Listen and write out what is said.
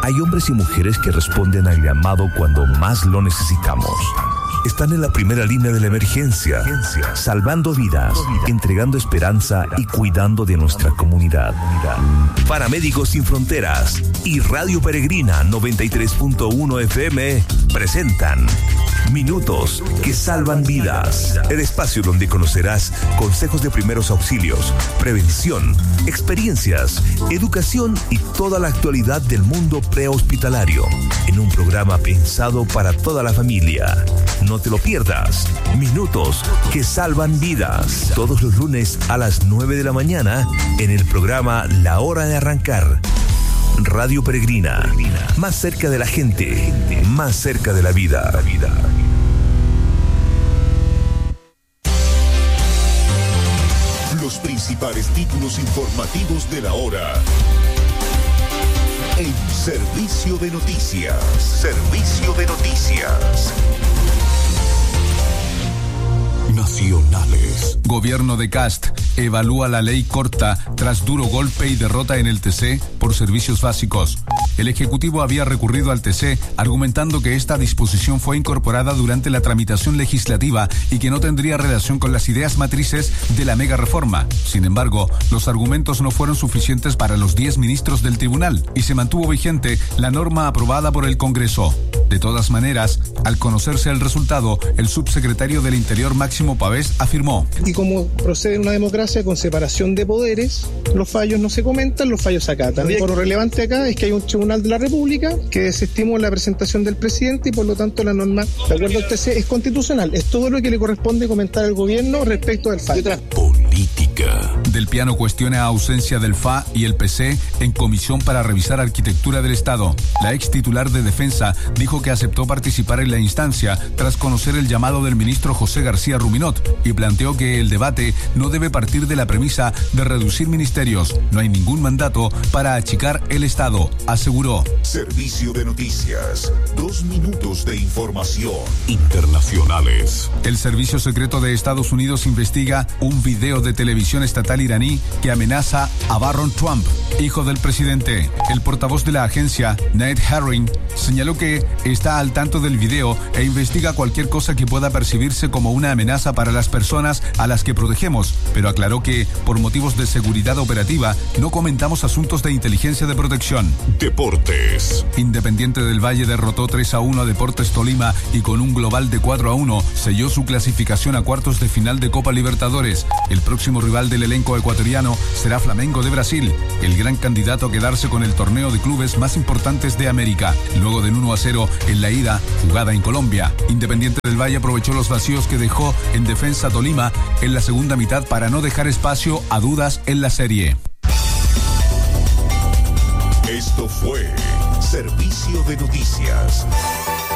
Hay hombres y mujeres que responden al llamado cuando más lo necesitamos. Están en la primera línea de la emergencia, salvando vidas, entregando esperanza y cuidando de nuestra comunidad. Paramédicos Sin Fronteras y Radio Peregrina 93.1 FM presentan Minutos que Salvan Vidas. El espacio donde conocerás consejos de primeros auxilios, prevención, experiencias, educación y toda la actualidad del mundo prehospitalario. En un programa pensado para toda la familia. No te lo pierdas. Minutos que Salvan Vidas. Todos los lunes a las 9 de la mañana en el programa La Hora de Arrancar. Radio Peregrina. Más cerca de la gente. Más cerca de la vida. Los principales títulos informativos de la hora. En Servicio de Noticias. Servicio de Noticias. Nacionales. Gobierno de Kast evalúa la ley corta tras duro golpe y derrota en el TC por servicios básicos. El Ejecutivo había recurrido al TC argumentando que esta disposición fue incorporada durante la tramitación legislativa y que no tendría relación con las ideas matrices de la mega reforma. Sin embargo, los argumentos no fueron suficientes para los 10 ministros del tribunal y se mantuvo vigente la norma aprobada por el Congreso. De todas maneras, al conocerse el resultado, el subsecretario del Interior, Máximo Pavés, afirmó: y como procede una democracia con separación de poderes, los fallos no se comentan, los fallos se acatan. Por lo relevante acá es que hay un tribunal de la República que desestimó la presentación del presidente y por lo tanto la norma, de acuerdo al TC, es constitucional. Es todo lo que le corresponde comentar al gobierno respecto del fallo. Política. Del Piano cuestiona ausencia del FA y el PC en comisión para revisar arquitectura del Estado. La ex titular de Defensa dijo que aceptó participar en la instancia tras conocer el llamado del ministro José García Ruminot y planteó que el debate no debe partir de la premisa de reducir ministerios. No hay ningún mandato para achicar el Estado, aseguró. Servicio de Noticias. 2 minutos de información. Internacionales. El Servicio Secreto de Estados Unidos investiga un video de televisión estatal iraní que amenaza a Barron Trump, hijo del presidente. El portavoz de la agencia, Nate Herring, señaló que está al tanto del video e investiga cualquier cosa que pueda percibirse como una amenaza para las personas a las que protegemos, pero aclaró que, por motivos de seguridad operativa, no comentamos asuntos de inteligencia de protección. Deportes. Independiente del Valle derrotó 3-1 a Deportes Tolima y con un global de 4-1 selló su clasificación a cuartos de final de Copa Libertadores. El próximo rival del elenco ecuatoriano será Flamengo de Brasil, el gran candidato a quedarse con el torneo de clubes más importantes de América. Luego del 1-0 en la ida, jugada en Colombia, Independiente del Valle aprovechó los vacíos que dejó en defensa Tolima en la segunda mitad para no dejar espacio a dudas en la serie. Esto fue Servicio de Noticias.